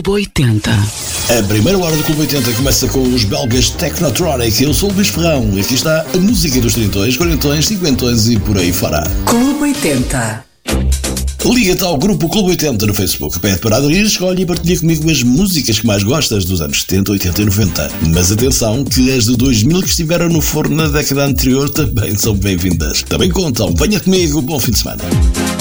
Clube 80. A primeira hora do Clube 80 começa com os belgas Technotronic. Eu sou o Luís Ferrão e aqui está a música dos trintões, quarentões, cinquentões e por aí fora. Clube 80. Liga-te ao grupo Clube 80 no Facebook, pede para aderir, escolhe e partilha comigo as músicas que mais gostas dos anos 70, 80 e 90. Mas atenção que as de 2000 que estiveram no forno na década anterior também são bem-vindas. Também contam, venha comigo, bom fim de semana.